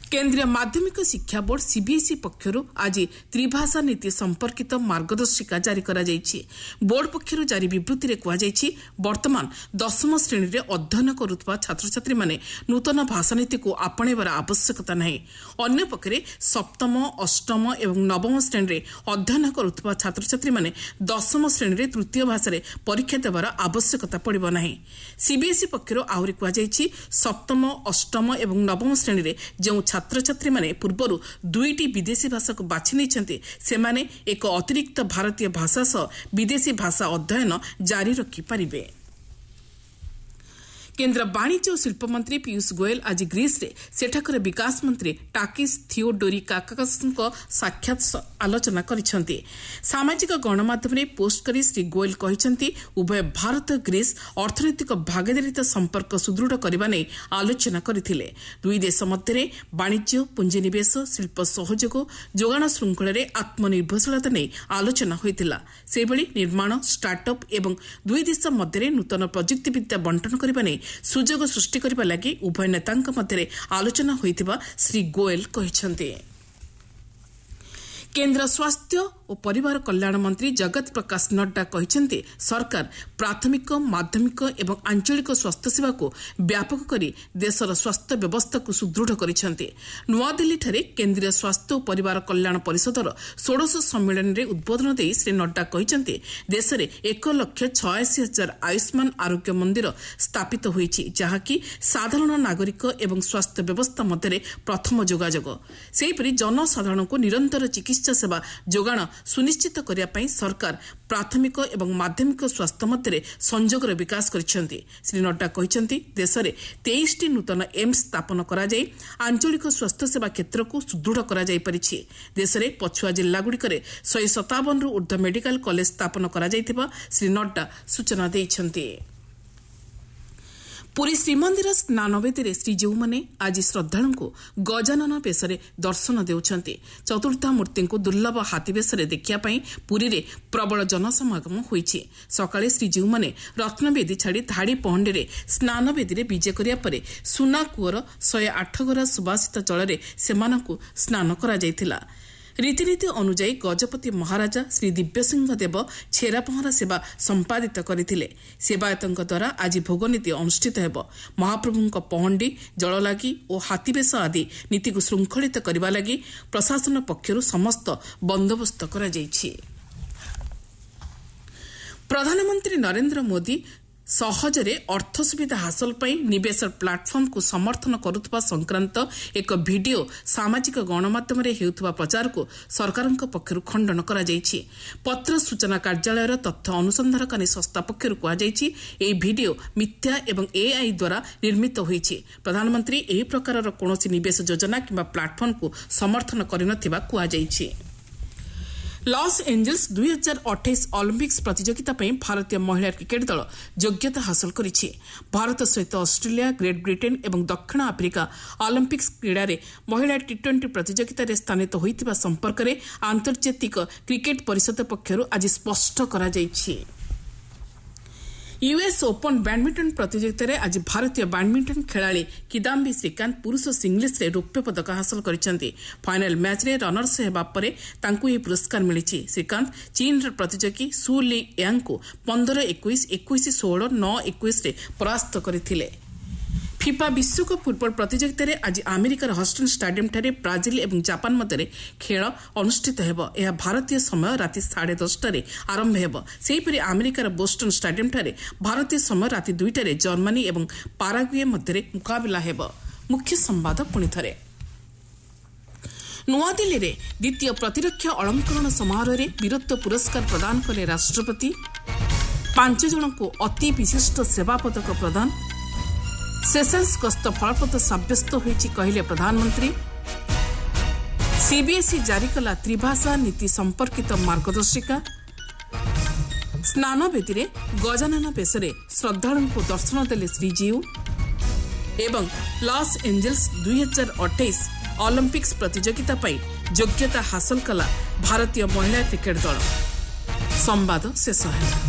केन्द्रीय माध्यमिक शिक्षा बोर्ड सीबीएसई पक्षर आज त्रिभाषा नीति संपर्कित मार्गदर्शिका जारी करा जायछि। बोर्ड पक्षर जारी विवृत्ति में कहुଯାଇଛି वर्तमान 10वीं श्रेणी में अध्ययन करुवा छात्र छात्री माने नूतन भाषा नीति को आपणेबार आवश्यकता नहीं। अन्य पक्षरे 7म 8म एवं 9वीं श्रेणी में अध्ययन करुवा छात्र छात्री माने 10वीं श्रेणी में तृतीय भाषा परीक्षा देवार आवश्यकता पड़िबो नाही। सीबीएसई पक्षर आहुरी कहुଯାଇଛି 7म 8म एवं 9वीं श्रेणी में जो छात्र छात्री माने पूर्वरु 2टी विदेशी भाषा को बाछि नैछन्ते सेमाने एक अतिरिक्त भारतीय भाषा सह विदेशी भाषा अध्ययन जारी रखि पारिबे। केन्द्र वाणिज्य और शिल्प मंत्री पीयूष गोयल आज ग्रीस रे सेठाकर विकास मंत्री टाकिस थियोडोरिकाकास साक्षात आलोचना करिसेंती। सामाजिक गणमाध्यम रे पोस्ट करी श्री गोयल कहिसेंती उभय भारत ग्रीस अर्थनैतिक भागीदारिता संपर्क सुदृढ़ करबा नै आलोचना करथिले। दुई देश मध्य वाणिज्य पुंजीनिवेश शिल्प सहयोग जोगाण श्रृंखला रे आत्मनिर्भरशीलता नै आलोचना होइतिला। सेबळी निर्माण स्टार्टअप एवं दुई देश मध्य नूतन प्रजुक्तिविद्या बंटन करबा नै सुजोग सृष्टि करबा लागि उभय नेतांक मध्य आलोचना होइतिबा श्री गोयल कहिसेंती। केन्द्र स्वास्थ्य और परिवार कल्याण मंत्री जगत प्रकाश नड्डा कहिसेंती सरकार प्राथमिक माध्यमिक एवं आंचलिक स्वास्थ्य सेवा को व्यापक करी देशर स्वास्थ्य व्यवस्था को सुदृढ़ करिसेंती। नुआदिल्ली ठारे केंद्रीय स्वास्थ्य और परिवार कल्याण परिषदर 16 सम्मेलन रे उद्बोधन देई श्री नड्डा कहिसेंती देश रे 1,86,000 आयुष्मान आरोग्य मंदिर स्थापित होईछि जहाँकि साधारण नागरिक एवं स्वास्थ्य व्यवस्था मध्य प्रथम जोगाजोग। सेहिपरि जनसाधारण को निरंतर चिकित्सा सेवा जोगाण सुनिश्चित करिया पई सरकार प्राथमिक एवं माध्यमिक स्वास्थ्य मध्य संजोगर विकास करिसेंती। श्री नड्डा कहिसेंती देश में 23टी नूतन एम्स स्थापन करा जाई आंचलिक स्वास्थ्य सेवा क्षेत्र को सुदृढ़ करा जाई परिछि। देश में पछुआ जिला गुड़िकरे 157 रु ऊर्ध्व मेडिकल कॉलेज स्थापन करा जाइथिबा श्री नड्डा सूचना दैछंती। पुरी श्रीमंदिर स्नानवेदी श्रीजीऊ मैंने आज श्रद्धालु को गजानन बेश दर्शन देउछंती। चतुर्था मूर्ति को दुर्लभ हाथी बेश देखापी पुरी रे प्रबल जनसमागम होईछि। सकाळे श्रीजीऊ मैंने रत्नवेदी छाड़ी धाड़ी पहंडी स्नानवेदी विजे करिया परे सुना कूअर 108 गरा सुबासित जल सेमानंकु स्नान करा जायथिला। रीतिनीति अनुजाई गजपति महाराजा श्री दिव्यसिंह देव छेरा पहरा सेवा संपादित करथिले। सेवायतों द्वारा आज भोगनीति अनुष्ठित हेब। महाप्रभुंक पहंडी जललागी और हाथीबेश आदि नीति को श्रृंखलित करबा लागि प्रशासन पक्षरु समस्त बंदोबस्त करा जायछि। प्रधानमंत्री नरेंद्र मोदी सहजरे अर्थ सुविधा हासिल पाई निवेश प्लाटफर्म को समर्थन करुवा संक्रांत एक वीडियो सामाजिक गणमाध्यम हेउथुवा प्रचार को सरकार पक्षरु खंडन करा जायछि। पत्र सूचना कार्यालय तथ्य अनुसंधानकाରୀ संस्था पक्षरु कहा जायछि एही वीडियो मिथ्या एवं एआई द्वारा निर्मित होईछि। प्रधानमंत्री एही प्रकारर कोनोसी निवेश योजना किंबा प्लाटफर्म को समर्थन करिनथिबा कहा जायछि। लॉस एंजेल्स 2028 ओलंपिक्स प्रतियोगिता पर भारतीय महिला क्रिकेट दल योग्यता हासिल करिछि। भारत सहित ऑस्ट्रेलिया ग्रेट ब्रिटेन एवं दक्षिण आफ्रिका ओलंपिक्स क्रीड़ा रे महिला टी20 प्रतियोगिता रे स्थानित होइतिबा संपर्क में आंतर्जातिक क्रिकेट परिषद पक्षरु आज स्पष्ट करा जायछि। यूएस ओपन बैडमिंटन प्रतियोगिता रे आज भारतीय बैडमिंटन खेलाड़ी किदाम्बी श्रीकांत पुरुष सिंगल्स रे रौप्य पदक हासिल करिसेंती। फाइनल मैच रे रनर्स हेबा परे तांकु यह पुरस्कार मिलिछि। श्रीकांत चीन रे प्रतियोगी सु ली यांग को 15-21, 21-16, 9-21 रे परास्त करथिले। फिफा विश्वकप फुटबॉल प्रतियोगिता रे आज अमेरिकार हस्टन स्टेडियम ठारे ब्राजिल एवं जापान मध्य खेल अनुष्ठित हेब। यह भारतीय समय राति 10:30 आरंभ हेब। सेहीपरि अमेरिकार बोस्टन स्टेडियम ठारे भारतीय समय राति 2 जर्मनी एवं पाराग्वे मध्य मुकाबला हेब। मुख्य संवाद पुणी थरे। नुआदिल्ली रे द्वितीय प्रतिरक्षा अलंकरण समारोह रे वीरत्व पुरस्कार प्रदान कले राष्ट्रपति। 5 जन को अति विशिष्ट सेवा पदक प्रदान। सेशल्स गस्त फलप्रद साब्यस्त होईछि कहले प्रधानमंत्री। सीबीएसई जारी कला त्रिभाषा नीति संपर्कित मार्गदर्शिका। स्नानवेदी रे गजानन बेशरे श्रद्धालु को दर्शन देले श्रीजीऊ एवं लॉस एंजेल्स 2028 ओलंपिक्स प्रतियोगिता पर योग्यता हासिल कला भारतीय महिला क्रिकेट दल। संवाद शेष है।